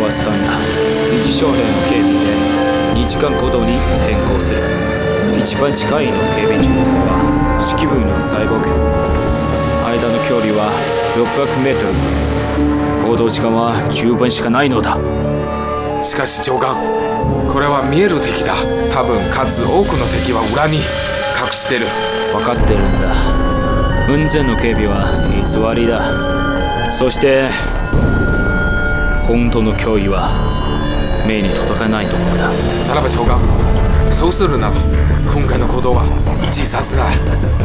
はスカンだ。一将兵の警備で日間行動に変更する。一番近いの警備重罪は指揮部の細胞圏。間の距離は600メートル。行動時間は10分しかないのだ。 しかし長官、これは見える敵だ。多分数多くの敵は裏に隠してる。 分かってるんだ。雲仙の警備は偽りだ。そして本当の脅威は目に届かないところだ。 ならば長官、そうするなら今回の行動は自殺だ。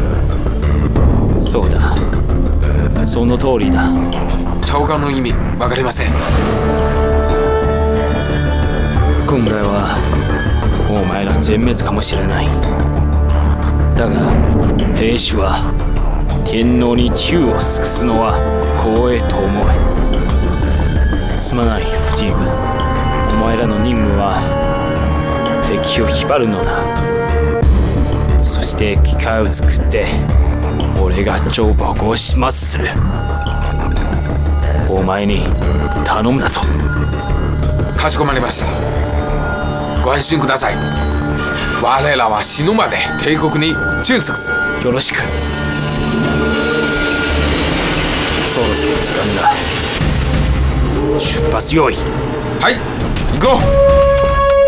そうだ、その通りだ。 長官の意味分かりません。 今回はお前ら全滅かもしれない。だが兵士は天皇に忠を尽くすのは光栄と思え。すまない藤井君、お前らの任務は敵を引っ張るのだ。そして機械を作って俺が帳簿を始末する。お前に頼むだぞ。 かしこまりました。ご安心ください。我らは死ぬまで帝国に忠誠する。 よろしく。そろそろ時間だ。出発用意。 はい、行こう。